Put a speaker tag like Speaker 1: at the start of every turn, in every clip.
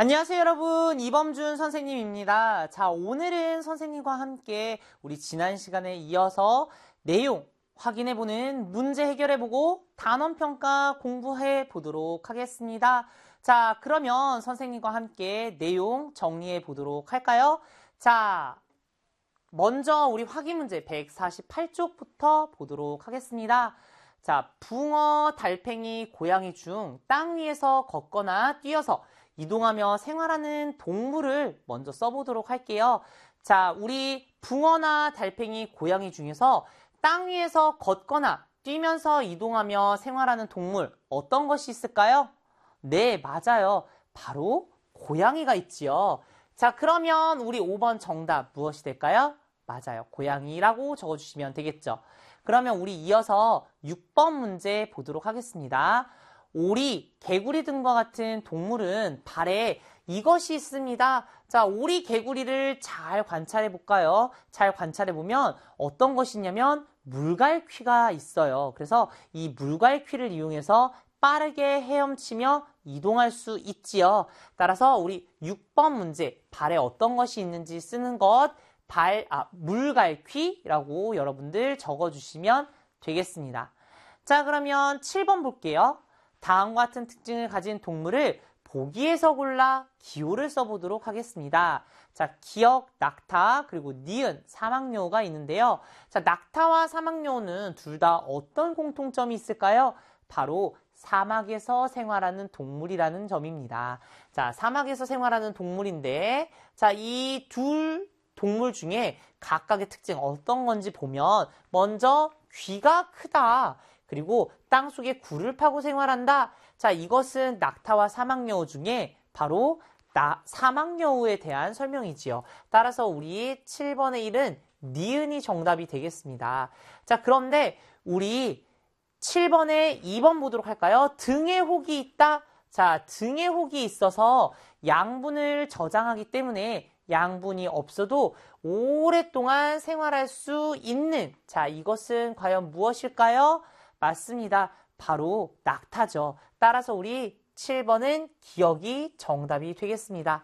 Speaker 1: 안녕하세요, 여러분. 이범준 선생님입니다. 자, 오늘은 선생님과 함께 우리 지난 시간에 이어서 내용 확인해보는 문제 해결해보고 단원평가 공부해 보도록 하겠습니다. 자, 그러면 선생님과 함께 내용 정리해 보도록 할까요? 자, 먼저 우리 확인 문제 148쪽부터 보도록 하겠습니다. 자, 붕어, 달팽이, 고양이 중 땅 위에서 걷거나 뛰어서 이동하며 생활하는 동물을 먼저 써보도록 할게요. 자, 우리 붕어나 달팽이, 고양이 중에서 땅 위에서 걷거나 뛰면서 이동하며 생활하는 동물 어떤 것이 있을까요? 네, 맞아요. 바로 고양이가 있지요. 자, 그러면 우리 5번 정답 무엇이 될까요? 맞아요. 고양이라고 적어주시면 되겠죠. 그러면 우리 이어서 6번 문제 보도록 하겠습니다. 오리, 개구리 등과 같은 동물은 발에 이것이 있습니다. 자, 오리, 개구리를 잘 관찰해 볼까요? 잘 관찰해 보면 어떤 것이 있냐면 물갈퀴가 있어요. 그래서 이 물갈퀴를 이용해서 빠르게 헤엄치며 이동할 수 있지요. 따라서 우리 6번 문제, 발에 어떤 것이 있는지 쓰는 것, 물갈퀴라고 여러분들 적어주시면 되겠습니다. 자, 그러면 7번 볼게요. 다음과 같은 특징을 가진 동물을 보기에서 골라 기호를 써보도록 하겠습니다. 자, 기역, 낙타, 그리고 니은, 사막여우가 있는데요. 자, 낙타와 사막여우는 둘 다 어떤 공통점이 있을까요? 바로 사막에서 생활하는 동물이라는 점입니다. 자, 사막에서 생활하는 동물인데, 자, 이 둘 동물 중에 각각의 특징 어떤 건지 보면 먼저 귀가 크다. 그리고 땅속에 굴을 파고 생활한다. 자, 이것은 낙타와 사막여우 중에 바로 사막여우에 대한 설명이지요. 따라서 우리 7번의 1은 니은이 정답이 되겠습니다. 자, 그런데 우리 7번에 2번 보도록 할까요? 등에 혹이 있다. 자, 등에 혹이 있어서 양분을 저장하기 때문에 양분이 없어도 오랫동안 생활할 수 있는, 자, 이것은 과연 무엇일까요? 맞습니다. 바로 낙타죠. 따라서 우리 7번은 기역이 정답이 되겠습니다.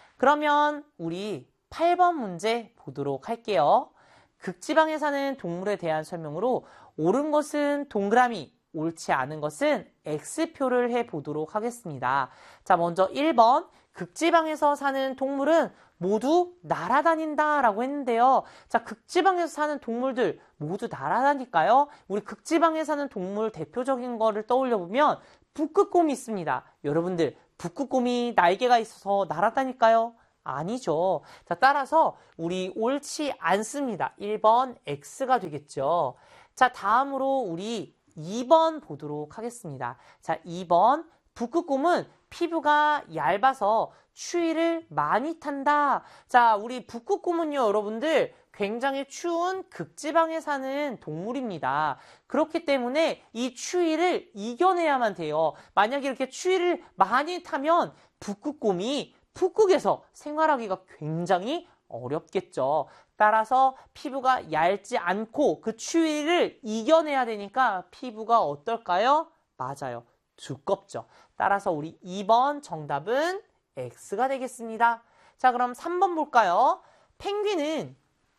Speaker 1: 그러면 우리 8번 문제 보도록 할게요. 극지방에 사는 동물에 대한 설명으로 옳은 것은 동그라미, 옳지 않은 것은 X표를 해보도록 하겠습니다. 자, 먼저 1번, 극지방에서 사는 동물은 모두 날아다닌다 라고 했는데요. 자, 극지방에서 사는 동물들 모두 날아다닐까요? 우리 극지방에 사는 동물 대표적인 거를 떠올려 보면 북극곰이 있습니다. 여러분들, 북극곰이 날개가 있어서 날아다닐까요? 아니죠. 자, 따라서 우리 옳지 않습니다. 1번 X가 되겠죠. 자, 다음으로 우리 2번 보도록 하겠습니다. 자, 2번, 북극곰은 피부가 얇아서 추위를 많이 탄다. 자, 우리 북극곰은요, 여러분들 굉장히 추운 극지방에 사는 동물입니다. 그렇기 때문에 이 추위를 이겨내야만 돼요. 만약에 이렇게 추위를 많이 타면 북극곰이 북극에서 생활하기가 굉장히 어렵겠죠. 따라서 피부가 얇지 않고 그 추위를 이겨내야 되니까 피부가 어떨까요? 맞아요. 두껍죠. 따라서 우리 2번 정답은 X가 되겠습니다. 자, 그럼 3번 볼까요? 펭귄은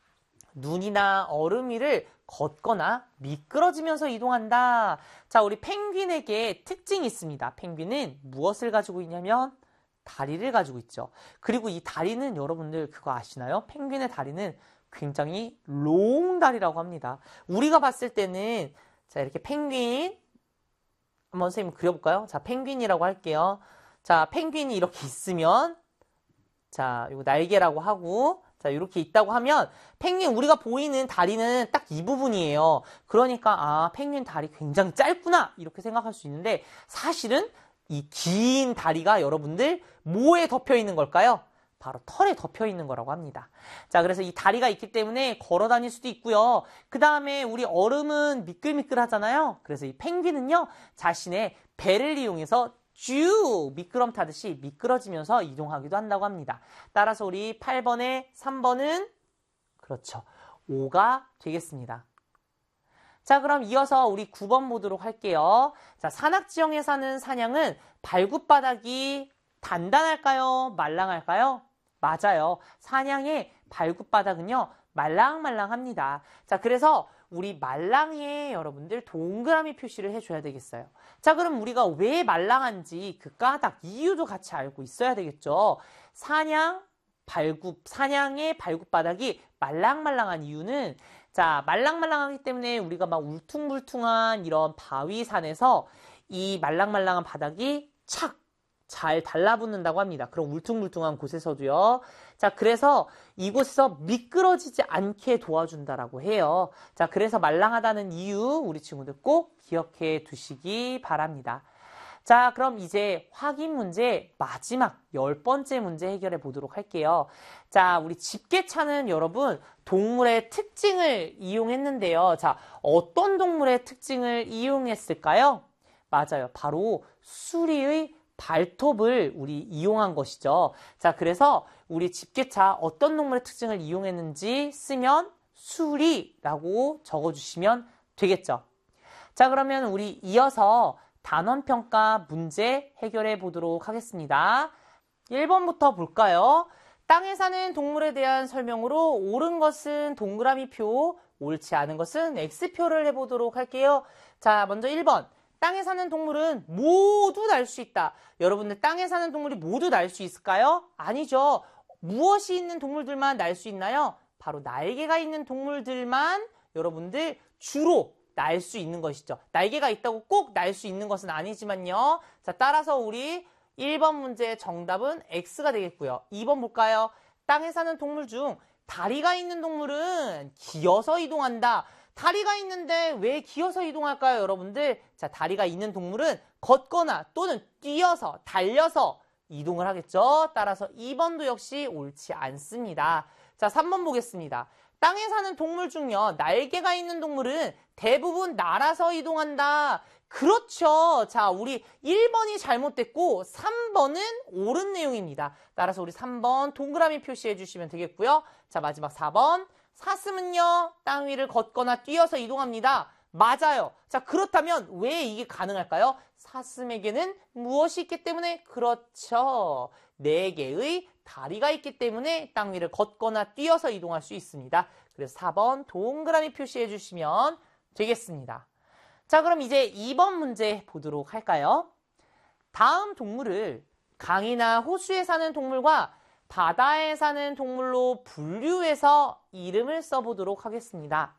Speaker 1: 눈이나 얼음 위를 걷거나 미끄러지면서 이동한다. 자, 우리 펭귄에게 특징이 있습니다. 펭귄은 무엇을 가지고 있냐면 다리를 가지고 있죠. 그리고 이 다리는 여러분들 그거 아시나요? 펭귄의 다리는 굉장히 롱 다리라고 합니다. 우리가 봤을 때는 자, 이렇게 펭귄 한번 선생님 그려볼까요? 자, 펭귄이라고 할게요. 자, 펭귄이 이렇게 있으면 자, 이거 날개라고 하고 자, 이렇게 있다고 하면 펭귄 우리가 보이는 다리는 딱 이 부분이에요. 그러니까 아, 펭귄 다리 굉장히 짧구나 이렇게 생각할 수 있는데 사실은 이 긴 다리가 여러분들 뭐에 덮여 있는 걸까요? 바로 털에 덮여 있는 거라고 합니다. 자, 그래서 이 다리가 있기 때문에 걸어 다닐 수도 있고요. 그 다음에 우리 얼음은 미끌미끌하잖아요. 그래서 이 펭귄은요, 자신의 배를 이용해서 쭉 미끄럼 타듯이 미끄러지면서 이동하기도 한다고 합니다. 따라서 우리 8번에 3번은 그렇죠. 5가 되겠습니다. 자, 그럼 이어서 우리 9번 보도록 할게요. 자, 산악지형에 사는 사냥은 발굽바닥이 단단할까요? 말랑할까요? 맞아요. 사냥의 발굽바닥은요, 말랑말랑합니다. 자, 그래서 우리 말랑이에 여러분들 동그라미 표시를 해줘야 되겠어요. 자, 그럼 우리가 왜 말랑한지 그 까닭, 이유도 같이 알고 있어야 되겠죠. 사냥의 발굽바닥이 말랑말랑한 이유는, 자, 말랑말랑하기 때문에 우리가 막 울퉁불퉁한 이런 바위산에서 이 말랑말랑한 바닥이 착 잘 달라붙는다고 합니다. 그런 울퉁불퉁한 곳에서도요. 자, 그래서 이곳에서 미끄러지지 않게 도와준다라고 해요. 자, 그래서 말랑하다는 이유 우리 친구들 꼭 기억해 두시기 바랍니다. 자, 그럼 이제 확인 문제 마지막 10번째 문제 해결해 보도록 할게요. 자, 우리 집게차는 여러분 동물의 특징을 이용했는데요. 자, 어떤 동물의 특징을 이용했을까요? 맞아요. 바로 수리의 발톱을 우리 이용한 것이죠. 자, 그래서 우리 집게차 어떤 동물의 특징을 이용했는지 쓰면 수리라고 적어주시면 되겠죠. 자, 그러면 우리 이어서 단원평가 문제 해결해 보도록 하겠습니다. 1번부터 볼까요? 땅에 사는 동물에 대한 설명으로 옳은 것은 동그라미 표, 옳지 않은 것은 X표를 해보도록 할게요. 자, 먼저 1번. 땅에 사는 동물은 모두 날 수 있다. 여러분들 땅에 사는 동물이 모두 날 수 있을까요? 아니죠. 무엇이 있는 동물들만 날 수 있나요? 바로 날개가 있는 동물들만 여러분들 주로 날 수 있는 것이죠. 날개가 있다고 꼭 날 수 있는 것은 아니지만요. 자, 따라서 우리 1번 문제의 정답은 X가 되겠고요. 2번 볼까요? 땅에 사는 동물 중 다리가 있는 동물은 기어서 이동한다. 다리가 있는데 왜 기어서 이동할까요, 여러분들? 자, 다리가 있는 동물은 걷거나 또는 뛰어서, 달려서 이동을 하겠죠. 따라서 2번도 역시 옳지 않습니다. 자, 3번 보겠습니다. 땅에 사는 동물 중요, 날개가 있는 동물은 대부분 날아서 이동한다. 그렇죠. 자, 우리 1번이 잘못됐고 3번은 옳은 내용입니다. 따라서 우리 3번 동그라미 표시해 주시면 되겠고요. 자, 마지막 4번. 사슴은요, 땅 위를 걷거나 뛰어서 이동합니다. 맞아요. 자, 그렇다면 왜 이게 가능할까요? 사슴에게는 무엇이 있기 때문에? 그렇죠. 4개의 다리가 있기 때문에 땅 위를 걷거나 뛰어서 이동할 수 있습니다. 그래서 4번 동그라미 표시해 주시면 되겠습니다. 자, 그럼 이제 2번 문제 보도록 할까요? 다음 동물을 강이나 호수에 사는 동물과 바다에 사는 동물로 분류해서 이름을 써보도록 하겠습니다.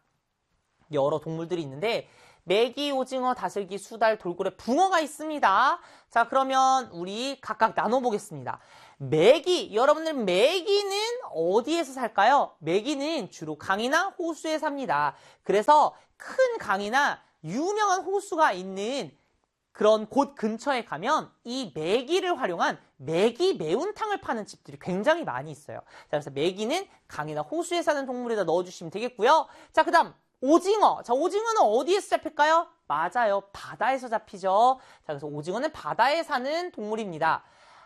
Speaker 1: 여러 동물들이 있는데 메기, 오징어, 다슬기, 수달, 돌고래, 붕어가 있습니다. 자, 그러면 우리 각각 나눠보겠습니다. 메기, 여러분들 메기는 어디에서 살까요? 메기는 주로 강이나 호수에 삽니다. 그래서 큰 강이나 유명한 호수가 있는 그런 곳 근처에 가면 이 메기를 활용한 메기 매운탕을 파는 집들이 굉장히 많이 있어요. 자, 그래서 메기는 강이나 호수에 사는 동물에다 넣어주시면 되겠고요. 자, 그 다음 오징어. 자, 오징어는 어디에서 잡힐까요? 맞아요. 바다에서 잡히죠. 자, 그래서 오징어는 바다에 사는 동물입니다.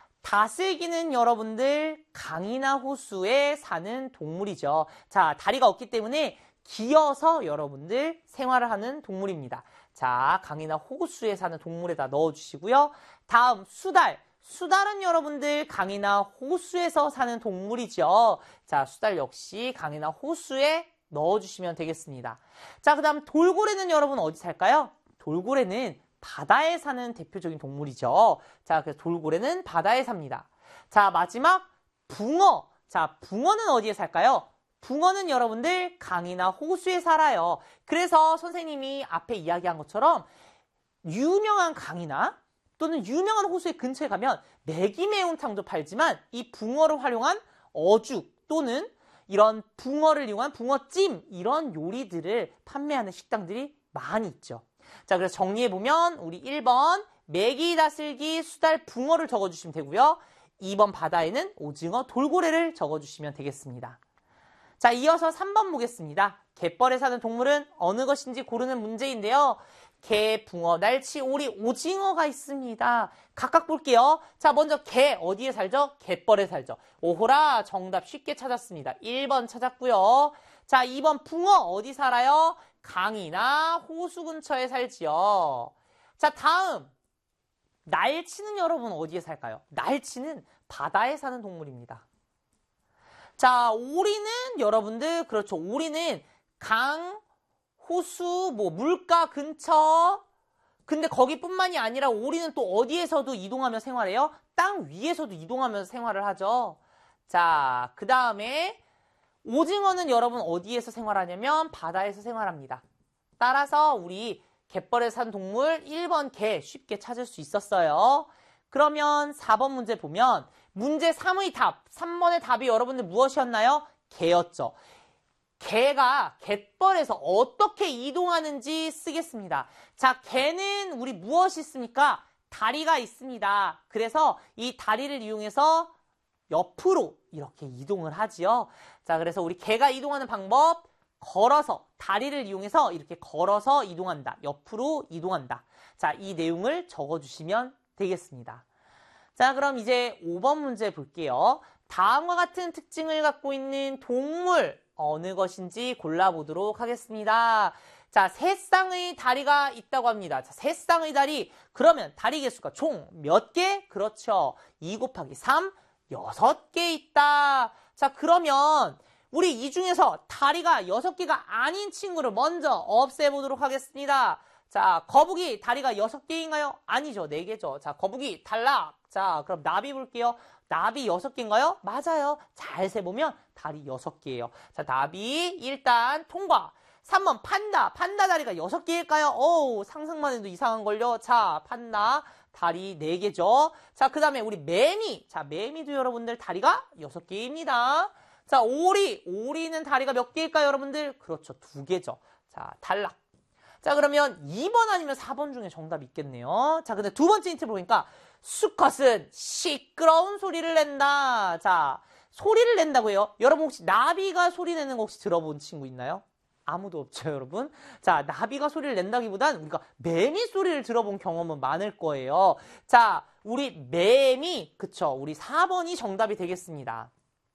Speaker 1: 다슬기는 여러분들 강이나 호수에 사는 동물이죠. 자, 다리가 없기 때문에 기어서 여러분들 생활을 하는 동물입니다. 자, 강이나 호수에 사는 동물에다 넣어주시고요. 다음 수달. 수달은 여러분들 강이나 호수에서 사는 동물이죠. 자, 수달 역시 강이나 호수에 넣어주시면 되겠습니다. 자, 그 다음 돌고래는 여러분 어디 살까요? 돌고래는 바다에 사는 대표적인 동물이죠. 자, 그래서 돌고래는 바다에 삽니다. 자, 마지막 붕어. 자, 붕어는 어디에 살까요? 붕어는 여러분들 강이나 호수에 살아요. 그래서 선생님이 앞에 이야기한 것처럼 유명한 강이나 또는 유명한 호수의 근처에 가면 메기 매운탕도 팔지만 이 붕어를 활용한 어죽 또는 이런 붕어를 이용한 붕어찜 이런 요리들을 판매하는 식당들이 많이 있죠. 자, 그래서 정리해보면 우리 1번 메기, 다슬기, 수달, 붕어를 적어주시면 되고요. 2번 바다에는 오징어, 돌고래를 적어주시면 되겠습니다. 자, 이어서 3번 보겠습니다. 갯벌에 사는 동물은 어느 것인지 고르는 문제인데요. 개, 붕어, 날치, 오리, 오징어가 있습니다. 각각 볼게요. 자, 먼저 개 어디에 살죠? 갯벌에 살죠. 오호라, 정답 쉽게 찾았습니다. 1번 찾았고요. 자, 2번 붕어 어디 살아요? 강이나 호수 근처에 살지요. 자, 다음 날치는 여러분 어디에 살까요? 날치는 바다에 사는 동물입니다. 자, 오리는 여러분들, 그렇죠. 오리는 강, 호수, 물가 근처. 근데 거기뿐만이 아니라 오리는 또 어디에서도 이동하며 생활해요? 땅 위에서도 이동하면서 생활을 하죠. 자, 그 다음에 오징어는 여러분 어디에서 생활하냐면 바다에서 생활합니다. 따라서 우리 갯벌에 산 동물 1번 개 쉽게 찾을 수 있었어요. 그러면 4번 문제 보면 문제 3의 답, 3번의 답이 여러분들 무엇이었나요? 개였죠. 개가 갯벌에서 어떻게 이동하는지 쓰겠습니다. 자, 개는 우리 무엇이 있습니까? 다리가 있습니다. 그래서 이 다리를 이용해서 옆으로 이렇게 이동을 하지요. 자, 그래서 우리 개가 이동하는 방법, 걸어서, 다리를 이용해서 이렇게 걸어서 이동한다. 옆으로 이동한다. 자, 이 내용을 적어주시면 되겠습니다. 자, 그럼 이제 5번 문제 볼게요. 다음과 같은 특징을 갖고 있는 동물, 어느 것인지 골라보도록 하겠습니다. 자, 세 쌍의 다리가 있다고 합니다. 자, 세 쌍의 다리, 그러면 다리 개수가 총 몇 개? 그렇죠. 2 곱하기 3, 6개 있다. 자, 그러면 우리 이 중에서 다리가 6개가 아닌 친구를 먼저 없애보도록 하겠습니다. 자, 거북이 다리가 6개인가요? 아니죠. 4개죠. 자, 거북이 탈락. 자, 그럼 나비 볼게요. 나비 6개인가요? 맞아요. 잘 세보면 다리 6개예요. 자, 나비 일단 통과. 3번 판다. 판다 다리가 6개일까요? 어우, 상상만 해도 이상한걸요. 자, 판다 다리 4개죠. 자, 그 다음에 우리 매미. 자, 매미도 여러분들 다리가 6개입니다. 자, 오리. 오리는 다리가 몇 개일까요, 여러분들? 그렇죠. 2개죠. 자, 탈락. 자, 그러면 2번 아니면 4번 중에 정답이 있겠네요. 자, 근데 두 번째 힌트 보니까 수컷은 시끄러운 소리를 낸다. 자, 소리를 낸다고 해요. 여러분 혹시 나비가 소리 내는 거 혹시 들어본 친구 있나요? 아무도 없죠, 여러분. 자, 나비가 소리를 낸다기보단 우리가 매미 소리를 들어본 경험은 많을 거예요. 자, 우리 매미, 그쵸. 우리 4번이 정답이 되겠습니다.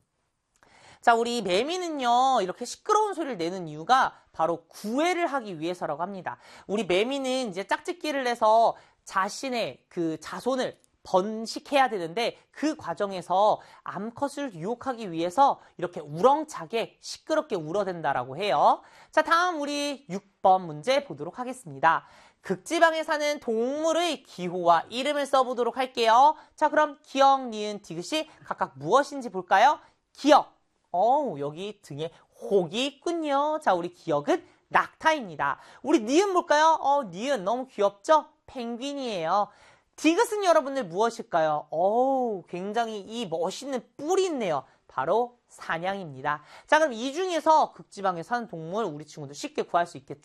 Speaker 1: 자, 우리 매미는요, 이렇게 시끄러운 소리를 내는 이유가 바로 구애를 하기 위해서라고 합니다. 우리 매미는 이제 짝짓기를 해서 자신의 그 자손을 번식해야 되는데 그 과정에서 암컷을 유혹하기 위해서 이렇게 우렁차게 시끄럽게 울어댄다라고 해요. 자, 다음 우리 6번 문제 보도록 하겠습니다. 극지방에 사는 동물의 기호와 이름을 써보도록 할게요. 자, 그럼 기역, 니은, 디귿이 각각 무엇인지 볼까요? 기역. 여기 등에 혹이 있군요. 자, 우리 기역은 낙타입니다. 우리 니은 볼까요? 니은 너무 귀엽죠? 펭귄이에요. 디귿은 여러분들 무엇일까요? 굉장히 이 멋있는 뿔이 있네요. 바로 사냥입니다. 자, 그럼 이 중에서 극지방에 사는 동물 우리 친구들 쉽게 구할 수 있겠죠?